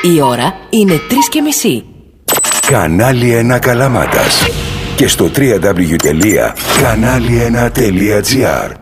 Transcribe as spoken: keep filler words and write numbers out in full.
Η ώρα είναι τρεις και μισή. Κανάλι ένα Καλαμάτας. Και στο double-u double-u double-u τελεία κανάλι ένα τελεία τζι άρ.